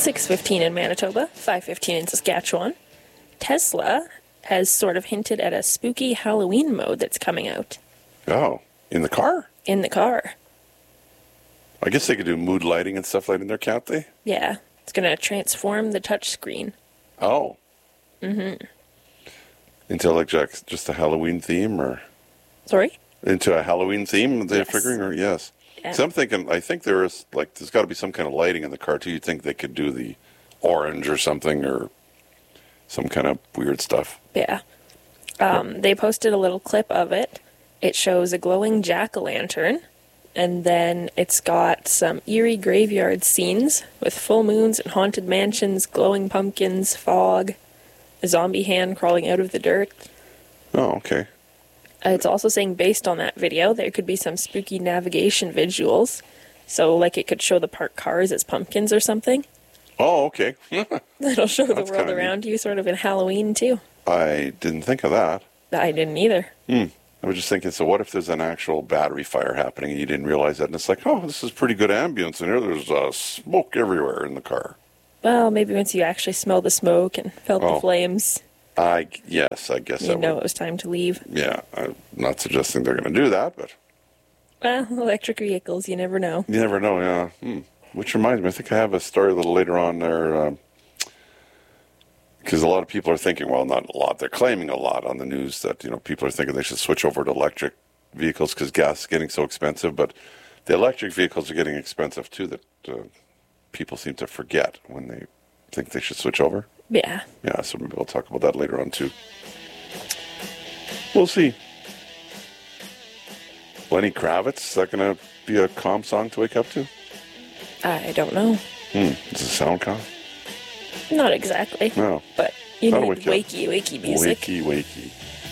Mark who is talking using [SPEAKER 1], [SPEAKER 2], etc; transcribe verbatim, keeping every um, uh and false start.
[SPEAKER 1] six fifteen in Manitoba, five fifteen in Saskatchewan. Tesla has sort of hinted at a spooky Halloween mode that's coming out.
[SPEAKER 2] Oh, in the car?
[SPEAKER 1] In the car.
[SPEAKER 2] I guess they could do mood lighting and stuff like in there, can't they?
[SPEAKER 1] Yeah. It's going to transform the touchscreen.
[SPEAKER 2] Oh.
[SPEAKER 1] Mm-hmm.
[SPEAKER 2] Into like just a Halloween theme, or?
[SPEAKER 1] Sorry?
[SPEAKER 2] Into a Halloween theme, they're
[SPEAKER 1] Yes.
[SPEAKER 2] figuring, or yes.
[SPEAKER 1] Yeah.
[SPEAKER 2] So I'm thinking, I think there is, like, there's got to be some kind of lighting in the car, too. You'd think they could do the orange or something, or some kind of weird stuff.
[SPEAKER 1] Yeah. Um, they posted a little clip of it. It shows a glowing jack-o'-lantern, and then it's got some eerie graveyard scenes with full moons and haunted mansions, glowing pumpkins, fog, a zombie hand crawling out of the dirt.
[SPEAKER 2] Oh, okay.
[SPEAKER 1] Uh, It's also saying based on that video, there could be some spooky navigation visuals. So, like, it could show the parked cars as pumpkins or something.
[SPEAKER 2] Oh, okay.
[SPEAKER 1] It'll show the
[SPEAKER 2] That's
[SPEAKER 1] world
[SPEAKER 2] kinda
[SPEAKER 1] around you, sort of in Halloween, too.
[SPEAKER 2] I didn't think of that.
[SPEAKER 1] I didn't either.
[SPEAKER 2] Hmm. I was just thinking, so what if there's an actual battery fire happening and you didn't realize that? And it's like, oh, this is pretty good ambience in here. There's uh, smoke everywhere in the car.
[SPEAKER 1] Well, maybe once you actually smell the smoke and felt
[SPEAKER 2] Oh.
[SPEAKER 1] the flames,
[SPEAKER 2] I Yes, I guess
[SPEAKER 1] you
[SPEAKER 2] that
[SPEAKER 1] know
[SPEAKER 2] would.
[SPEAKER 1] it was time to leave.
[SPEAKER 2] Yeah, I'm not suggesting they're going to do that, but
[SPEAKER 1] Well, electric vehicles, you never know.
[SPEAKER 2] you never know, yeah. Hmm. Which reminds me, I think I have a story a little later on there, because a lot of people are thinking, well, not a lot, they're claiming a lot on the news that, you know, people are thinking they should switch over to electric vehicles because gas is getting so expensive, but the electric vehicles are getting expensive too, that uh, people seem to forget when they think they should switch over.
[SPEAKER 1] Yeah.
[SPEAKER 2] Yeah, so maybe we'll talk about that later on too. We'll see. Lenny Kravitz, is that going to be a calm song to wake up to?
[SPEAKER 1] I don't know.
[SPEAKER 2] Hmm. Is it sound calm?
[SPEAKER 1] Not exactly.
[SPEAKER 2] No.
[SPEAKER 1] But you
[SPEAKER 2] That'll
[SPEAKER 1] need
[SPEAKER 2] wake you up.
[SPEAKER 1] wakey, wakey music.
[SPEAKER 2] Wakey, wakey.